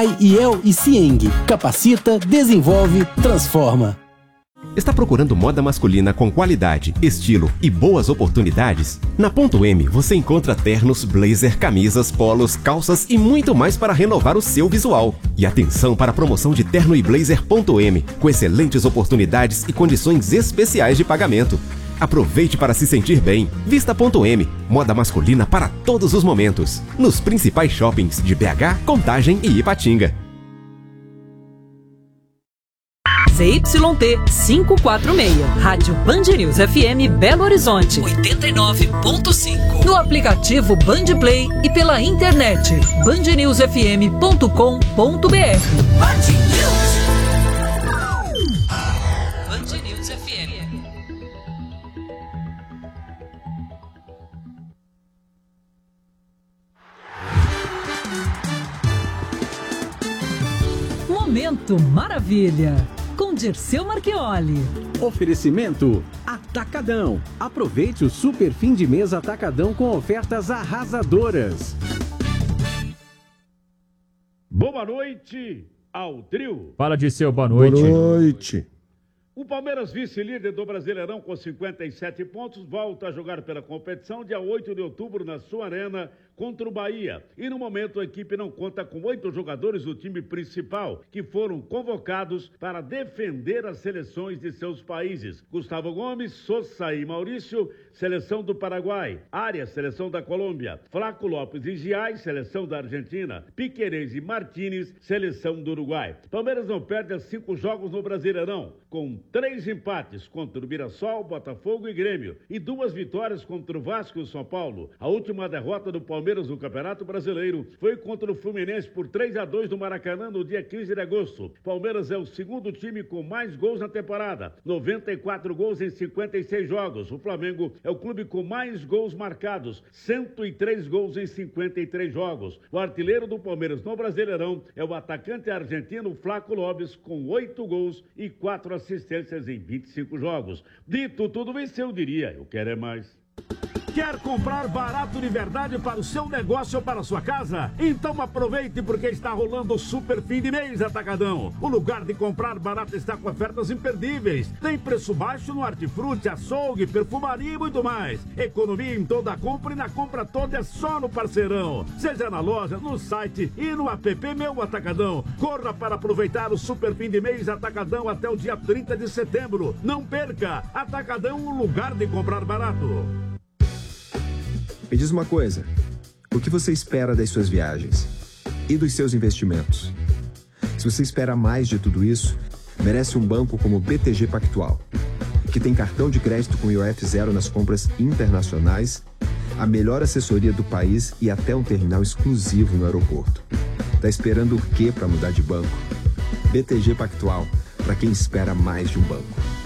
IEL e Cieng. Capacita, desenvolve, transforma. Está procurando moda masculina com qualidade, estilo e boas oportunidades? Na Ponto M você encontra ternos, blazer, camisas, polos, calças e muito mais para renovar o seu visual. E atenção para a promoção de terno e blazer Ponto M, com excelentes oportunidades e condições especiais de pagamento. Aproveite para se sentir bem. Vista Ponto M, moda masculina para todos os momentos. Nos principais shoppings de BH, Contagem e Ipatinga. ZYT 546, Rádio Band News FM Belo Horizonte 89.5. No aplicativo Band Play e pela internet bandnewsfm.com.br. Band News FM. Momento Maravilha, com Dirceu Marchioli. Oferecimento Atacadão. Aproveite o super fim de mês Atacadão com ofertas arrasadoras. Boa noite ao trio. Fala, Dirceu, boa noite. Boa noite. O Palmeiras, vice-líder do Brasileirão com 57 pontos, volta a jogar pela competição dia 8 de outubro na sua arena contra o Bahia. E no momento a equipe não conta com 8 jogadores do time principal, que foram convocados para defender as seleções de seus países. Gustavo Gomes, Sosa e Maurício, seleção do Paraguai. Arias, seleção da Colômbia. Flaco Lopes e Giai, seleção da Argentina. Piquerez e Martínez, seleção do Uruguai. Palmeiras não perde 5 jogos no Brasileirão, com 3 empates contra o Mirassol, Botafogo e Grêmio, e 2 vitórias contra o Vasco e o São Paulo. A última derrota do Palmeiras no Campeonato Brasileiro foi contra o Fluminense por 3-2 no Maracanã no dia 15 de agosto. Palmeiras é o segundo time com mais gols na temporada, 94 gols em 56 jogos. O Flamengo é o clube com mais gols marcados, 103 gols em 53 jogos. O artilheiro do Palmeiras no Brasileirão é o atacante argentino Flaco Lopes, com 8 gols e 4 assistências em 25 jogos. Dito tudo isso, eu diria, eu quero é mais. Quer comprar barato de verdade para o seu negócio ou para a sua casa? Então aproveite, porque está rolando o super fim de mês Atacadão. O lugar de comprar barato está com ofertas imperdíveis. Tem preço baixo no hortifruti, açougue, perfumaria e muito mais. Economia em toda a compra, e na compra toda é só no Parceirão. Seja na loja, no site e no app Meu Atacadão. Corra para aproveitar o super fim de mês Atacadão até o dia 30 de setembro. Não perca! Atacadão, o lugar de comprar barato. Me diz uma coisa, o que você espera das suas viagens e dos seus investimentos? Se você espera mais de tudo isso, merece um banco como o BTG Pactual, que tem cartão de crédito com IOF zero nas compras internacionais, a melhor assessoria do país e até um terminal exclusivo no aeroporto. Tá esperando o quê para mudar de banco? BTG Pactual, para quem espera mais de um banco.